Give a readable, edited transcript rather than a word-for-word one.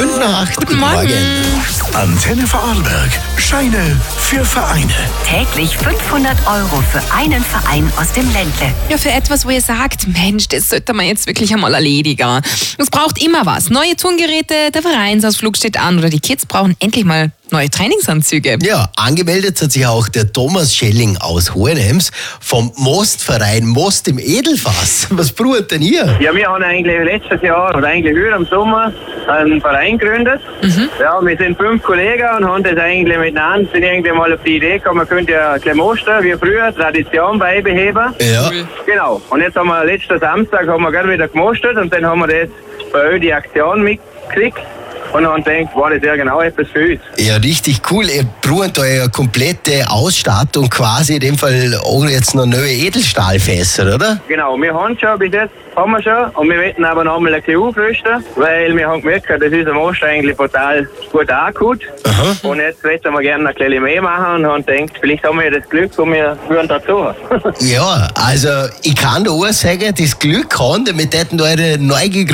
5:08. Guten Morgen. Antenne Vorarlberg. Scheine für Vereine. Täglich 500 € für einen Verein aus dem Ländle. Ja, für etwas, wo ihr sagt, Mensch, das sollte man jetzt wirklich einmal erledigen. Es braucht immer was. Neue Turngeräte, der Vereinsausflug steht an oder die Kids brauchen endlich mal neue Trainingsanzüge. Ja, angemeldet hat sich auch der Thomas Schelling aus Hohenems vom Mostverein Most im Edelfass. Was braucht denn ihr? Ja, wir haben eigentlich letztes Jahr oder eigentlich heuer im Sommer einen Verein gegründet. Ja, wir sind 5 Kollegen und haben das eigentlich miteinander, sind irgendwie mal auf die Idee gekommen, man könnte ja ein bisschen mostern, wie früher, Tradition beibeheben. Ja. Genau. Und jetzt haben wir letzten Samstag gerade wieder gemostert und dann haben wir das bei euch die Aktion mitgekriegt. Und dann denkt, wow, das wäre genau etwas für uns. Ja, richtig cool. Ihr braucht eure komplette Ausstattung quasi, in dem Fall auch jetzt noch neue Edelstahlfässer, oder? Genau, wir haben schon, bis jetzt haben wir schon. Und wir möchten aber noch mal ein bisschen aufrüsten, weil wir haben gemerkt, dass unser Most eigentlich total gut ankommt. Aha. Und jetzt möchten wir gerne ein bisschen mehr machen und haben gedacht, vielleicht haben wir das Glück und wir würden dazu. Ja, also ich kann da auch sagen, das Glück haben, damit hätten eure neu gegründeten